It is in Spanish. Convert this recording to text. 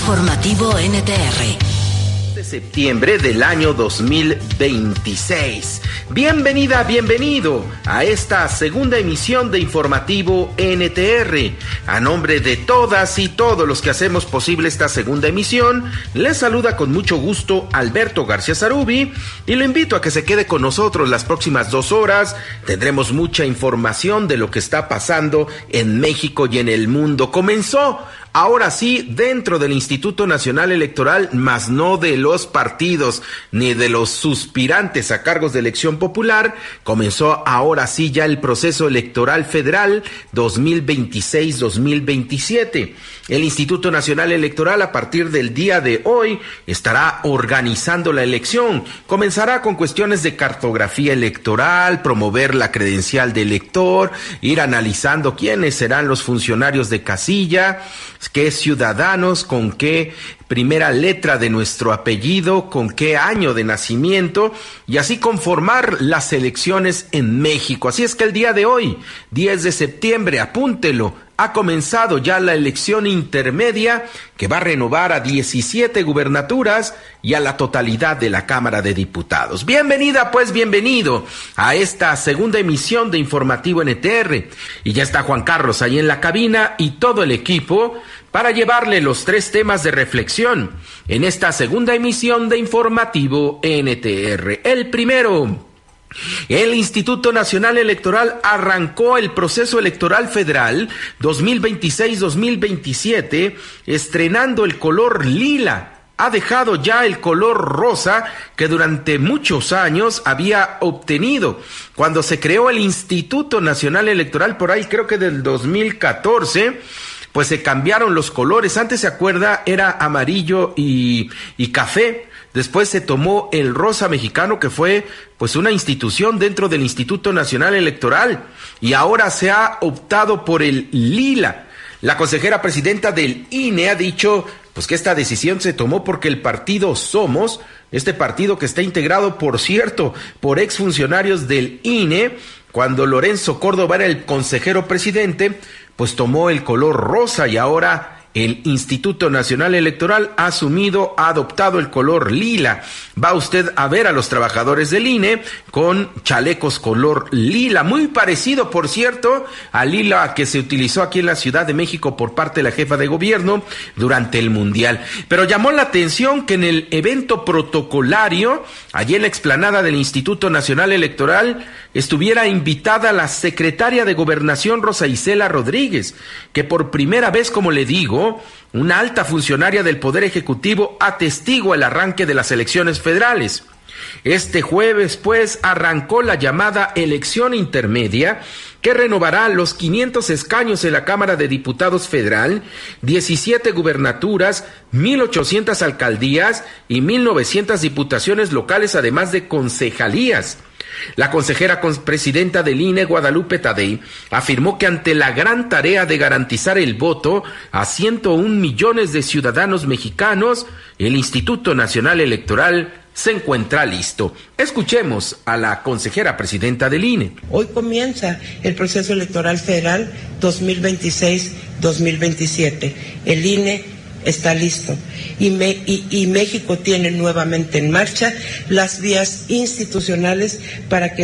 Informativo NTR. De septiembre del año 2026. Bienvenida, bienvenido a esta segunda emisión de Informativo NTR. A nombre de todas y todos los que hacemos posible esta segunda emisión, les saluda con mucho gusto Alberto García Zarubi y lo invito a que se quede con nosotros las próximas 2 horas. Tendremos mucha información de lo que está pasando en México y en el mundo. Comenzó ahora sí, dentro del Instituto Nacional Electoral, mas no de los partidos ni de los suspirantes a cargos de elección popular, comenzó ahora sí ya el proceso electoral federal 2026-2027. El Instituto Nacional Electoral a partir del día de hoy estará organizando la elección. Comenzará con cuestiones de cartografía electoral, promover la credencial de elector, ir analizando quiénes serán los funcionarios de casilla, qué ciudadanos, con qué primera letra de nuestro apellido, con qué año de nacimiento, y así conformar las elecciones en México. Así es que el día de hoy, 10 de septiembre, apúntelo, ha comenzado ya la elección intermedia que va a renovar a 17 gubernaturas y a la totalidad de la Cámara de Diputados. Bienvenida, pues bienvenido a esta segunda emisión de Informativo NTR. Y ya está Juan Carlos ahí en la cabina y todo el equipo para llevarle los 3 temas de reflexión en esta segunda emisión de Informativo NTR. El primero: el Instituto Nacional Electoral arrancó el proceso electoral federal 2026-2027 estrenando el color lila. Ha dejado ya el color rosa que durante muchos años había obtenido. Cuando se creó el Instituto Nacional Electoral, por ahí creo que del 2014, pues se cambiaron los colores. Antes, ¿se acuerda? Era amarillo y café. Después se tomó el rosa mexicano, que fue pues una institución dentro del Instituto Nacional Electoral, y ahora se ha optado por el lila. La consejera presidenta del INE ha dicho pues que esta decisión se tomó porque el partido Somos, este partido que está integrado, por cierto, por exfuncionarios del INE, cuando Lorenzo Córdoba era el consejero presidente, pues tomó el color rosa, y ahora el Instituto Nacional Electoral ha adoptado el color lila. Va usted a ver a los trabajadores del INE con chalecos color lila, muy parecido, por cierto, al lila que se utilizó aquí en la Ciudad de México por parte de la jefa de gobierno durante el Mundial. Pero llamó la atención que en el evento protocolario, allí en la explanada del Instituto Nacional Electoral, estuviera invitada la secretaria de Gobernación, Rosa Isela Rodríguez, que por primera vez, como le digo, una alta funcionaria del Poder Ejecutivo, atestigua el arranque de las elecciones federales. Este jueves, pues, arrancó la llamada elección intermedia que renovará los 500 escaños en la Cámara de Diputados Federal, 17 gubernaturas, 1,800 alcaldías y 1,900 diputaciones locales, además de concejalías. La consejera presidenta del INE, Guadalupe Tadei, afirmó que ante la gran tarea de garantizar el voto a 101 millones de ciudadanos mexicanos, el Instituto Nacional Electoral se encuentra listo. Escuchemos a la consejera presidenta del INE. Hoy comienza el proceso electoral federal 2026-2027. El INE está listo y México tiene nuevamente en marcha las vías institucionales para que